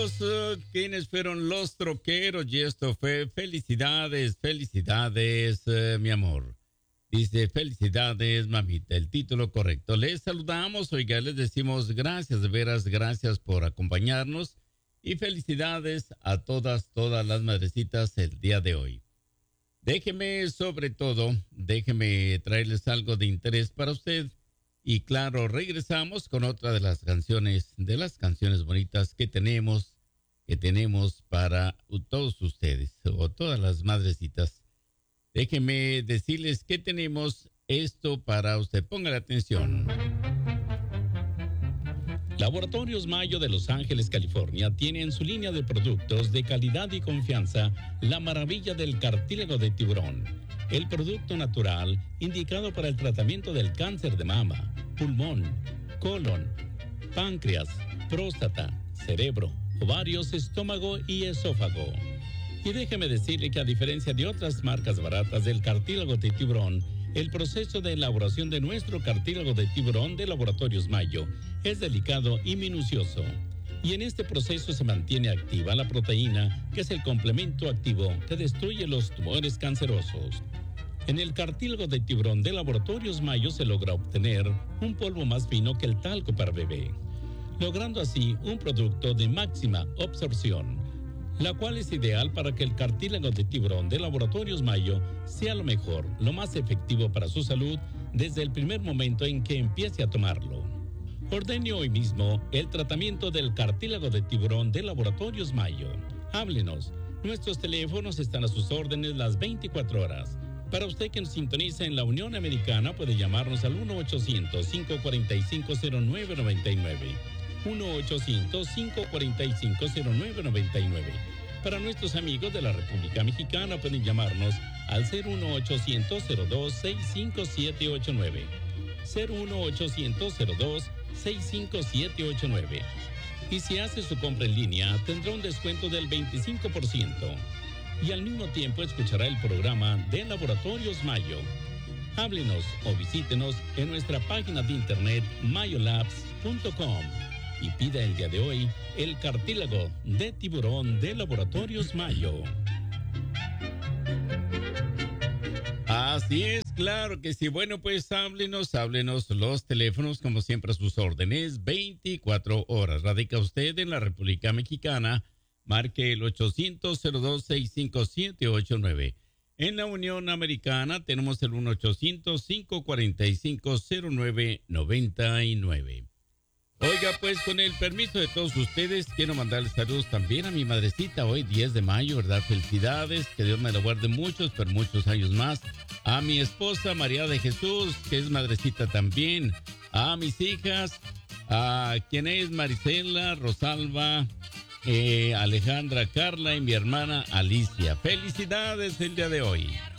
amigos, ¿quiénes fueron los troqueros? Y esto fue felicidades, felicidades, mi amor. Dice, felicidades, mamita, el título correcto. Les saludamos, oiga, les decimos gracias, de veras, gracias por acompañarnos. Y felicidades a todas las madrecitas el día de hoy. Déjeme, sobre todo, déjeme traerles algo de interés para usted. Y claro, regresamos con otra de las canciones bonitas que tenemos para todos ustedes o todas las madrecitas. Déjenme decirles que tenemos esto para usted. Póngale atención. Laboratorios Mayo de Los Ángeles, California, tiene en su línea de productos de calidad y confianza la maravilla del cartílago de tiburón. El producto natural indicado para el tratamiento del cáncer de mama, pulmón, colon, páncreas, próstata, cerebro, ovarios, estómago y esófago. Y déjeme decirle que a diferencia de otras marcas baratas del cartílago de tiburón, el proceso de elaboración de nuestro cartílago de tiburón de Laboratorios Mayo es delicado y minucioso. Y en este proceso se mantiene activa la proteína, que es el complemento activo que destruye los tumores cancerosos. En el cartílago de tiburón de Laboratorios Mayo se logra obtener un polvo más fino que el talco para bebé, logrando así un producto de máxima absorción, la cual es ideal para que el cartílago de tiburón de Laboratorios Mayo sea lo mejor, lo más efectivo para su salud desde el primer momento en que empiece a tomarlo. Ordene hoy mismo el tratamiento del cartílago de tiburón de Laboratorios Mayo. Háblenos. Nuestros teléfonos están a sus órdenes las 24 horas. Para usted que nos sintoniza en la Unión Americana, puede llamarnos al 1-800-545-0999. 1-800-545-0999. Para nuestros amigos de la República Mexicana, pueden llamarnos al 01800-02-65789. 01800-02-65789. Y si hace su compra en línea, tendrá un descuento del 25%. Y al mismo tiempo escuchará el programa de Laboratorios Mayo. Háblenos o visítenos en nuestra página de internet mayolabs.com y pida el día de hoy el cartílago de tiburón de Laboratorios Mayo. Así es, claro que sí. Bueno, pues háblenos los teléfonos, como siempre a sus órdenes, 24 horas. Radica usted en la República Mexicana, marque el 800-02-65789. En la Unión Americana tenemos el 1-800-545-0999. Oiga, pues con el permiso de todos ustedes, quiero mandarles saludos también a mi madrecita hoy, 10 de mayo, ¿verdad? Felicidades, que Dios me la guarde muchos, pero muchos años más. A mi esposa María de Jesús, que es madrecita también. A mis hijas, a quien es Marisela, Rosalba, Alejandra, Carla y mi hermana Alicia. Felicidades el día de hoy.